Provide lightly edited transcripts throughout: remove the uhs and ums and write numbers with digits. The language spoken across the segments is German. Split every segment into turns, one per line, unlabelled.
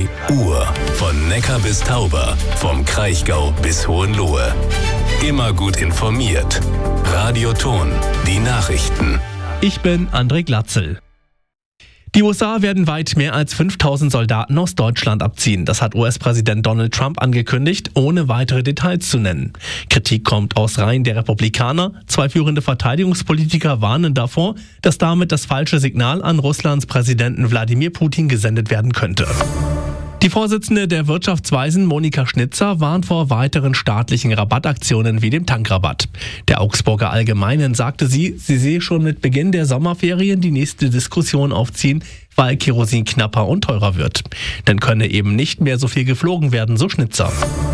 Die Uhr. Von Neckar bis Tauber. Vom Kraichgau bis Hohenlohe. Immer gut informiert. Radio Ton. Die Nachrichten.
Ich bin André Glatzel. Die USA werden weit mehr als 5000 Soldaten aus Deutschland abziehen. Das hat US-Präsident Donald Trump angekündigt, ohne weitere Details zu nennen. Kritik kommt aus Reihen der Republikaner. 2 führende Verteidigungspolitiker warnen davor, dass damit das falsche Signal an Russlands Präsidenten Wladimir Putin gesendet werden könnte. Die Vorsitzende der Wirtschaftsweisen Monika Schnitzer warnt vor weiteren staatlichen Rabattaktionen wie dem Tankrabatt. Der Augsburger Allgemeinen sagte sie sehe schon mit Beginn der Sommerferien die nächste Diskussion aufziehen, weil Kerosin knapper und teurer wird. Dann könne eben nicht mehr so viel geflogen werden, so Schnitzer.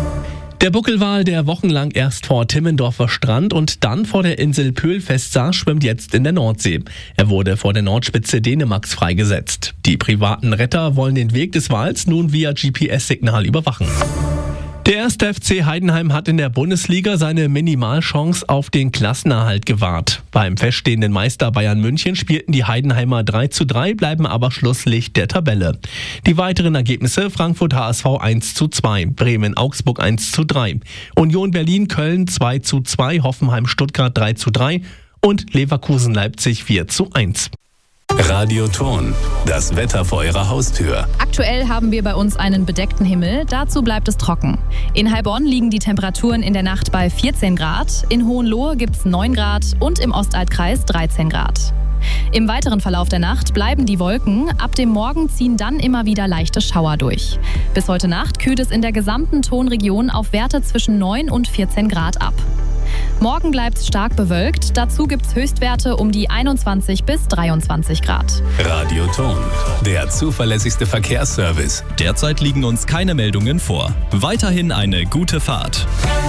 Der Buckelwal, der wochenlang erst vor Timmendorfer Strand und dann vor der Insel Pöhl festsaß, schwimmt jetzt in der Nordsee. Er wurde vor der Nordspitze Dänemarks freigesetzt. Die privaten Retter wollen den Weg des Wals nun via GPS-Signal überwachen. Der 1. FC Heidenheim hat in der Bundesliga seine Minimalchance auf den Klassenerhalt gewahrt. Beim feststehenden Meister Bayern München spielten die Heidenheimer 3:3, bleiben aber Schlusslicht der Tabelle. Die weiteren Ergebnisse: Frankfurt HSV 1:2, Bremen Augsburg 1:3, Union Berlin Köln 2:2, Hoffenheim Stuttgart 3:3 und Leverkusen Leipzig 4:1.
Radio Ton. Das Wetter vor Ihrer Haustür.
Aktuell haben wir bei uns einen bedeckten Himmel, dazu bleibt es trocken. In Heilbronn liegen die Temperaturen in der Nacht bei 14 Grad, in Hohenlohe gibt es 9 Grad und im Ostaltkreis 13 Grad. Im weiteren Verlauf der Nacht bleiben die Wolken, ab dem Morgen ziehen dann immer wieder leichte Schauer durch. Bis heute Nacht kühlt es in der gesamten Tonregion auf Werte zwischen 9 und 14 Grad ab. Morgen bleibt es stark bewölkt, dazu gibt es Höchstwerte um die 21 bis 23 Grad.
Radio Ton, der zuverlässigste Verkehrsservice.
Derzeit liegen uns keine Meldungen vor. Weiterhin eine gute Fahrt.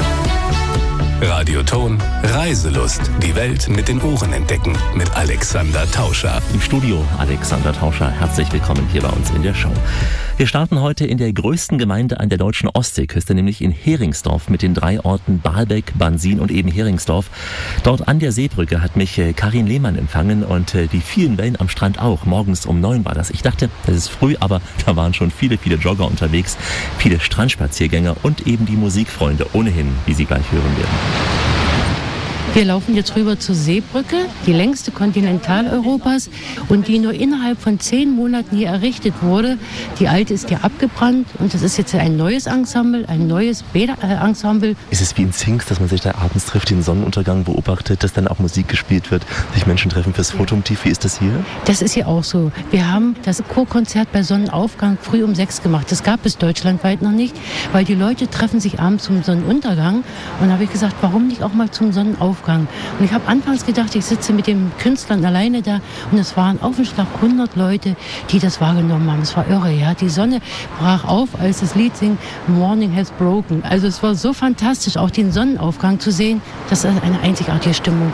Radio Ton, Reiselust. Die Welt mit den Ohren entdecken. Mit Alexander Tauscher.
Im Studio Alexander Tauscher. Herzlich willkommen hier bei uns in der Show. Wir starten heute in der größten Gemeinde an der deutschen Ostseeküste, nämlich in Heringsdorf mit den 3 Orten Baalbek, Bansin und eben Heringsdorf. Dort an der Seebrücke hat mich Karin Lehmann empfangen und die vielen Wellen am Strand auch. Morgens um 9 war das. Ich dachte, das ist früh, aber da waren schon viele Jogger unterwegs, viele Strandspaziergänger und eben die Musikfreunde ohnehin, wie Sie gleich hören werden.
Wir laufen jetzt rüber zur Seebrücke, die längste Kontinentaleuropas und die nur innerhalb von 10 Monaten hier errichtet wurde. Die alte ist ja abgebrannt und das ist jetzt ein neues Ensemble, ein neues Bäderensemble.
Ist es wie in Zinks, dass man sich da abends trifft, den Sonnenuntergang beobachtet, dass dann auch Musik gespielt wird, sich Menschen treffen fürs Fotomotiv? Wie ist das hier? Das ist hier auch so. Wir haben das Chorkonzert bei Sonnenaufgang früh um 6 gemacht. Das gab es deutschlandweit noch nicht, weil die Leute treffen sich abends zum Sonnenuntergang. Und da habe ich gesagt, warum nicht auch mal zum Sonnenaufgang? Und ich habe anfangs gedacht, ich sitze mit den Künstlern alleine da und es waren auf den Schlag 100 Leute, die das wahrgenommen haben. Es war irre, ja. Die Sonne brach auf, als das Lied singt, Morning has broken. Also es war so fantastisch, auch den Sonnenaufgang zu sehen. Das ist eine einzigartige Stimmung.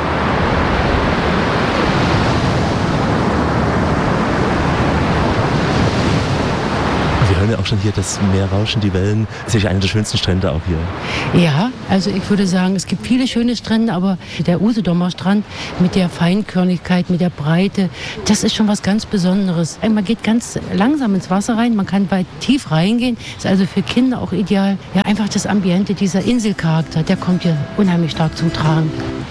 Wir hören ja auch schon hier das Meer rauschen, die Wellen. Das ist sicher einer der schönsten Strände auch hier. Ja, also ich würde sagen, es gibt viele schöne Strände, aber der Usedomer Strand mit der Feinkörnigkeit, mit der Breite, das ist schon was ganz Besonderes. Man geht ganz langsam ins Wasser rein, man kann weit tief reingehen, ist also für Kinder auch ideal. Ja, einfach das Ambiente, dieser Inselcharakter, der kommt hier unheimlich stark zum Tragen.